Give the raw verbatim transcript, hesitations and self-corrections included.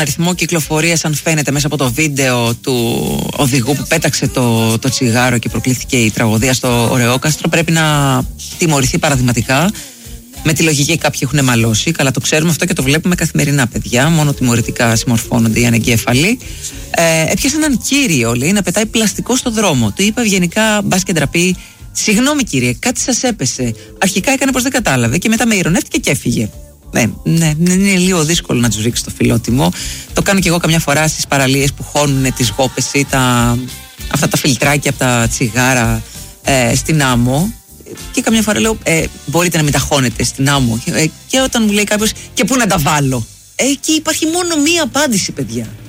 αριθμό κυκλοφορίας, αν φαίνεται μέσα από το βίντεο του οδηγού που πέταξε το, το τσιγάρο και προκλήθηκε η τραγωδία στο Ωρεόκαστρο, πρέπει να τιμωρηθεί παραδειγματικά. Με τη λογική κάποιοι έχουν μαλώσει, καλά το ξέρουμε αυτό και το βλέπουμε καθημερινά, παιδιά. Μόνο τιμωρητικά συμμορφώνονται οι ανεγκέφαλοι. Ε, έπιασε έναν κύριο, λέει, να πετάει πλαστικό στο δρόμο. Του είπε ευγενικά, μπας και ντραπεί, συγγνώμη κύριε, κάτι σας έπεσε. Αρχικά έκανε πως δεν κατάλαβε και μετά με ηρωνεύτηκε και έφυγε. Ναι, ναι, ναι, είναι λίγο δύσκολο να τους ρίξει το φιλότιμο. Το κάνω και εγώ καμιά φορά στις παραλίες που χώνουν τις γόπες ή τα, αυτά τα φιλτράκια από τα τσιγάρα ε, στην άμμο. Και καμιά φορά λέω, ε, μπορείτε να μην τα χώνετε στην άμμο. Ε, και όταν μου λέει κάποιος, και πού να τα βάλω. Ε, εκεί υπάρχει μόνο μία απάντηση, παιδιά.